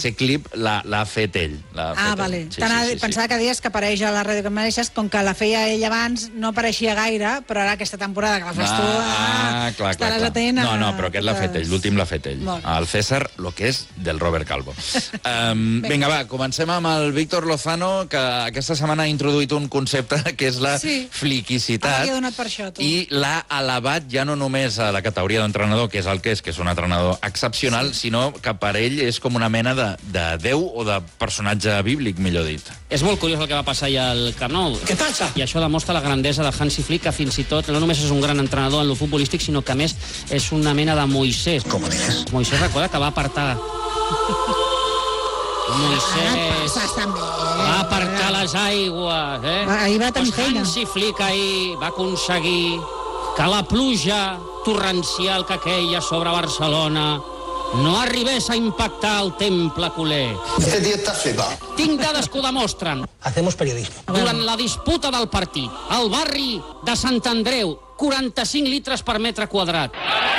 tercer clip l'ha fet ell. Vale. Pensava que deies que apareix a la ràdio que em mereixes, com que la feia ell abans, no apareixia gaire, però ara aquesta temporada que la fas tu, estaràs atent. No, però aquest l'ha fet ell, l'últim l'ha fet ell. El César, lo que és del Robert Calvo. Vinga, va, comencem amb el Víctor Lozano, que aquesta setmana ha introduït un concepte que és la fliquicitat, i l'ha elevat ja no només a la categoria d'entrenador, que és el que és un entrenador excepcional, sinó que per ell és com una mena de déu o de personatge bíblic, millor dit. És molt curiós el que va passar allà al Camp Nou. Què passa? I això demostra la grandesa de Hansi Flick, que fins i tot no només és un gran entrenador en lo futbolístic, sinó que a més és una mena de Moisès. Com digues? Moisès, recorda que va apartar... Moisès va apartar les aigües, Ahir va tenir feina. Hansi Flick ahir va aconseguir que la pluja torrencial que queia sobre Barcelona no arribés a impactar el temple culer. Este tío está flipado. Tinc dades que ho demostren. Hacemos periodismo. Durant la disputa del partit, al barri de Sant Andreu, 45 litres per metre quadrat.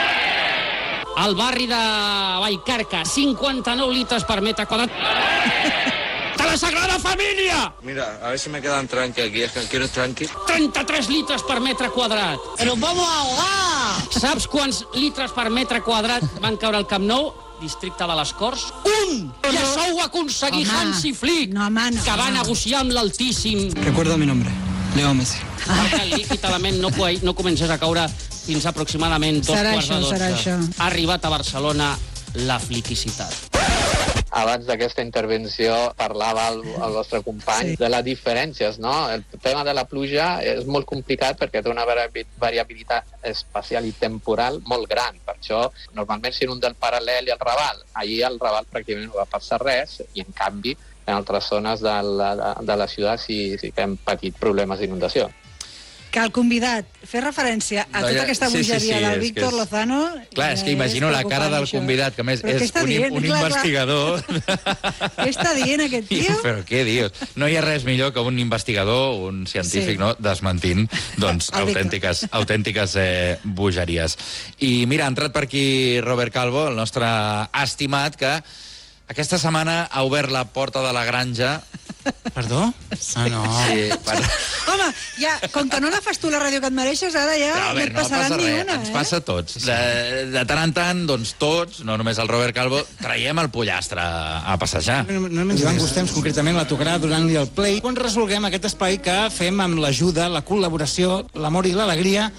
Al barri de Vallcarca, 59 litres per metre quadrat. ¡De la Sagrada Familia! Mira, a ver si me quedan tranqui aquí, es que quiero tranqui. 33 litres per metre quadrat. ¡Pero vamos a ahogar! Saps quants litres per metre quadrat van caure al Camp Nou? Districte de les Corts? Un! I això ho va aconseguir Hansi Flick, que va negociar amb l'Altíssim. Recuerdo mi nombre, Leo Messi. Perquè el líquid element no comencés a caure fins aproximadament 2:15. Ha arribat a Barcelona la fliquicitat. Abans d'aquesta intervenció parlava el vostre company de les diferències, no? El tema de la pluja és molt complicat perquè té una variabilitat espacial i temporal molt gran. Per això, normalment s'inunden el Paral·lel i el Raval. Ahir al Raval pràcticament no va passar res i, en canvi, en altres zones de la ciutat sí que hem patit problemes d'inundació. Que el convidat fer referència a tota aquesta bogeria del Víctor Lozano... Clar, és que imagino la cara del convidat, que a més és un investigador... Què està dient aquest tio? Però què dius? No hi ha res millor que un investigador, un científic, no, desmentint doncs autèntiques bogeries. I mira, ha entrat per aquí Robert Calvo, el nostre estimat, que aquesta setmana ha obert la porta de la granja. Perdó? No. Sí, home, ja, com que no la fas tu la ràdio que et mereixes, ara ja no et passarà ni una. Ens passa a tots. De tant en tant, doncs tots, no només el Robert Calvo, traiem el pollastre a passejar. Normalment Joan Gustems, concretament, la tocarà donant-li el play. Quan resolguem aquest espai que fem amb l'ajuda, la col·laboració, l'amor i l'alegria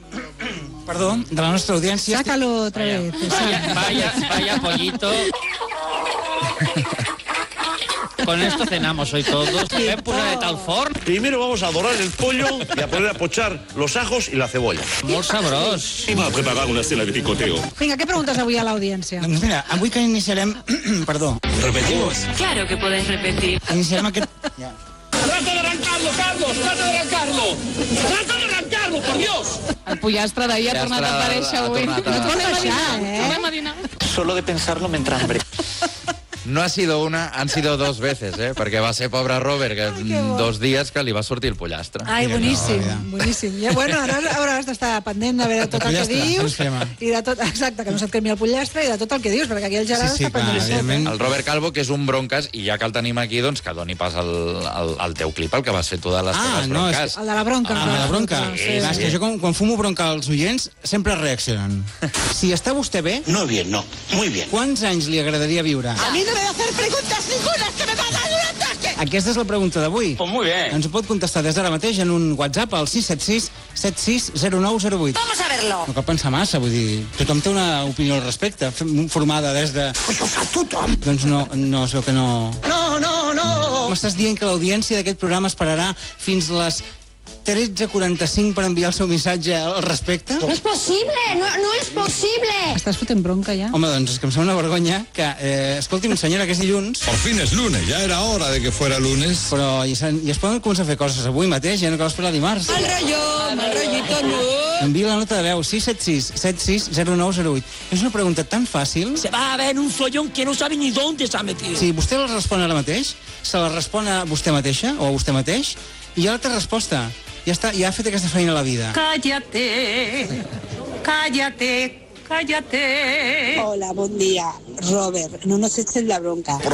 de la nostra audiència. Sácalo otra vez. Vaya pollito. Con esto cenamos hoy todos. Ven, de tal forn. Primero vamos a dorar el pollo y a poner a pochar los ajos y la cebolla. Molt sabrós. Y va a preparar una escena de picoteo. Vinga, què preguntes avui a l'audiència? Doncs mira, avui que iniciarem... Perdó. ¿Repetimos? Claro que podés repetir. Iniciarem aquest... ¡Trata de arrancarlo, Carlos! ¡Trata de arrancarlo! ¡Trata de arrancarlo, por Dios! El pollastre d'ahir ha tornat a aparèixer avui. No et pots baixar, Solo de pensarlo me entra hambre. No ha sido una, han sido dos veces, perquè va ser pobre Robert, que 2 dies que li va sortir el pollastre. Ai, boníssim, boníssim. Ja, bueno, ara hauràs d'estar pendent de veure tot el que dius, i de tot, exacte, que no se't cremi el pollastre, i de tot el que dius, perquè aquí el Gerard està pendent de tot. El Robert Calvo, que és un bronques, i ja que el tenim aquí, doncs que doni pas al teu clip, el que vas fer tu de les teves bronques. El de la bronca. El de la bronca. És que jo, quan fumo bronca als oients, sempre reaccionen. Si està vostè bé... No bien, no. Muy bien. Quants anys li agradaria viure? A mi no me va a hacer preguntas ninguna, que me va a dar un ataque. Aquesta és la pregunta d'avui. Pues muy bien. Ens ho pot contestar des d'ara mateix en un WhatsApp al 676 760908. Vamos a verlo. No cal pensar massa, vull dir, tothom té una opinió al respecte, formada des de... Pues ho fa tothom. Doncs no, es veu que no... No. M'estàs dient que l'audiència d'aquest programa esperarà fins les 13:45 per enviar el seu missatge al respecte? No es posible, no es posible. Estàs fotent bronca, ja? Home, doncs és que em sembla una vergonya que... escolti'm, senyora, que és dilluns... Por fin es lunes, ya era hora de que fuera lunes. Però i es poden començar a fer coses avui mateix, ja no cal esperar dimarts. Mal rollito, no. Envia la nota de veu, 676 760908. És una pregunta tan fàcil... Se va a ver un follón que no sabe ni dónde se ha metido. Si vostè la respon ara mateix, se la respon a vostè mateixa o a vostè mateix, i ja l'altra resposta. Ja està, ja ha fet aquesta feina a la vida. Cállate. Hola, buen día. Robert, no nos eches la bronca.